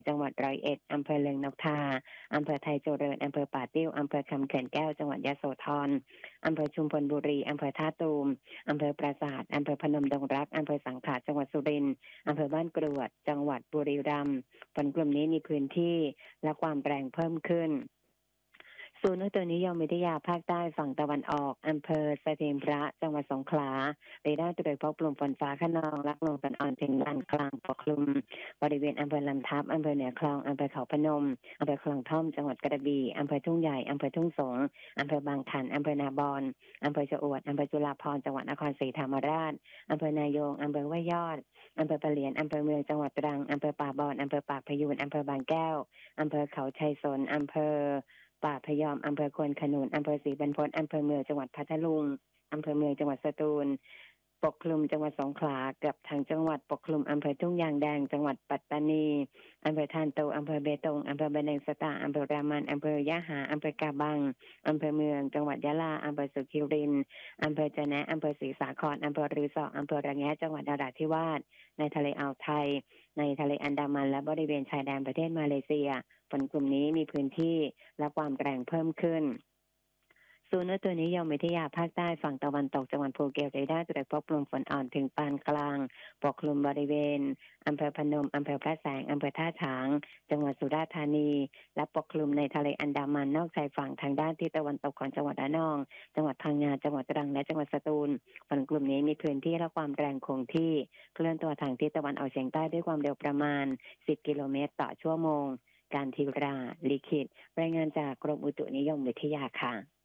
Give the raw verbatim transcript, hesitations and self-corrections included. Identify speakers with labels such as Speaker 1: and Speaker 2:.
Speaker 1: จังหวัดร้อยเอ็ดอำเภอเลืองนกทาอำเภอไทยเจริญอำเภอป่าติ้วอำเภอคำเขื่อนแก้วจังหวัดยโสธรอำเภอชุมพลบุรีอำเภอท่าตูมอำเภอปราสาทอำเภอพนมดงรักอำเภอสังขะจังหวัดสุรินทร์อำเภอบ้านกรวดจังหวัดบุรีรัมย์ฝนกลุ่มนี้มีพื้นที่และความแรงเพิ่มขึ้นศูนย์อุตุนิยมวิทยาภาคใต้ฝั่งตะวันออกอำเภอสถิงพระจังหวัดสงขลาเรดาร์ตรวจพบกลุ่มฝนฟ้าคะนองและลมตะวันอ่อนถึงปานกลางปกคลุมบริเวณอำเภอลำทับอำเภอเหนือคลองอำเภอเขาพนมอำเภอคลองท่อมจังหวัดกระบี่อำเภอทุ่งใหญ่อำเภอทุ่งสงอำเภอบางขันอำเภอนาบอนอำเภอชะอวดอำเภอจุฬาภรณ์จังหวัดนครศรีธรรมราชอำเภอนายงอำเภอห้วยยอดอำเภอปะเหลียนอำเภอเมืองจังหวัดตรังอำเภอป่าบอนอำเภอปากพยูนอำเภอบางแก้วอำเภอเขาชัยสนอำเภอป่าพยอมอำเภอควนขนุนอำเภอศรีบรรพตอำเภอเมืองจังหวัดพัทลุงอำเภอเมืองจังหวัดสตูลปกคลุมจังหวัดสงขลากับทางจังหวัดปกคลุมอำเภอทุ่งยางแดงจังหวัดปัตตานีอำเภอทานโตอำเภอเบตงอำเภอบันเดงสตาอำเภอรามันอำเภอยะหาอำเภอกาบังอำเภอเมืองจังหวัดยะลาอำเภอสุขิรินอำเภอจะแนะอำเภอศรีสาครอำเภอรือสออำเภอระแงะจังหวัดนราธิวาสในทะเลอ่าวไทยในทะเลอันดามันและบริเวณชายแดนประเทศมาเลเซียฝนกลุ่มนี้มีพื้นที่และความแรงเพิ่มขึ้นศูนย์อุตุนิยมวิทยาภาคใต้ฝั่งตะวันตกจังหวัดภูเก็ตเรดาร์ตรวจพบกลุ่มฝนอ่อนถึงปานกลางปกคลุมบริเวณอำเภอพนมอำเภอพระแสงอำเภอท่าฉางจังหวัดสุราษฎร์ธานีและปกคลุมในทะเลอันดามันนอกชายฝั่งทางด้านทิศตะวันตกของจังหวัดระนองจังหวัดพังงาจังหวัดตรังและจังหวัดสตูลฝนกลุ่มนี้มีพื้นที่และความแรงคงที่เคลื่อนตัวทางทิศตะวันออกเฉียงใต้ด้วยความเร็วประมาณสิบกิโลเมตรต่อชั่วโมงการทีราลิขิตรายงานจากกรมอุตุนิยมวิทยาค่ะ